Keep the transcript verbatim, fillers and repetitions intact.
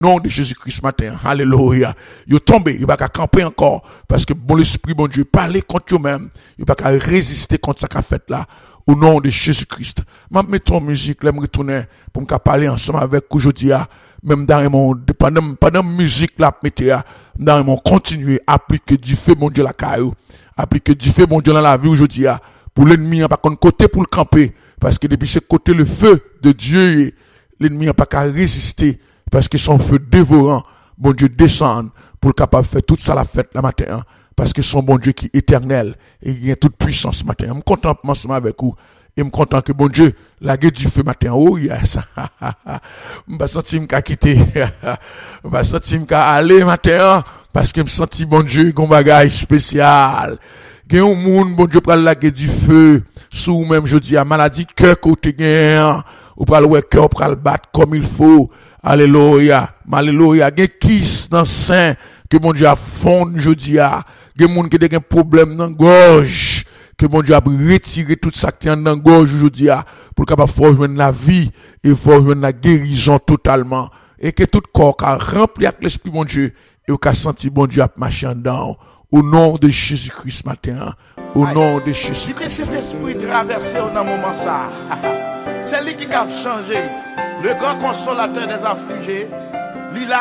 nom de Jésus-Christ matin, alléluia, yo tombé, yo pas qu'à camper encore, parce que bon l'esprit, bon Dieu, parler contre eux-mêmes, yo pas qu'à résister contre ça qu'a fait là, au nom de Jésus-Christ. M'a mettre en musique, là, me retourner, pour me parler ensemble avec aujourd'hui, même dans mon, pendant, pendant musique là, mettez, dans mon continuer, appliquer du feu, mon Dieu, la caillou, appliquer du feu, mon Dieu, dans la vie aujourd'hui, pour l'ennemi, pas contre côté pour le camper, parce que depuis ce côté, le feu de Dieu, l'ennemi n'a pas qu'à résister, parce que son feu dévorant, bon Dieu, descend pour le capable de faire toute ça la fête la matin, parce que son bon Dieu qui est éternel et qui a toute puissance ce matin. Je suis content ensemble avec vous. Et je suis content que bon Dieu, la gueule du feu matin. Oh yes. Je me sens que je quitter. Je me sens que je aller matin, parce que je me sens bon Dieu, un bagage spécial. Il y a un monde, bon Dieu, pour la gueule du feu. Sous même, je dis, à maladie, cœur côté gain. Ou pas le cœur pour le battre comme il faut. Alléluia. Alléluia. Il y a un kiss dans le sein que mon Dieu a fondé, je dis, il y a des gens qui ont un problème dans la gorge. Que mon Dieu a retiré tout ça qui est dans la gorge, je dis, pour capable faire jouer la vie et faire jouer la guérison totalement. Et que tout corps a rempli avec l'esprit, mon Dieu, et qu'a senti, mon Dieu, a marché en dedans. Au nom de Jésus-Christ matin. Au nom de Jésus-Christ. Si cet esprit traversé dans le moment ça, c'est lui qui a changé. Le grand consolateur des affligés, il a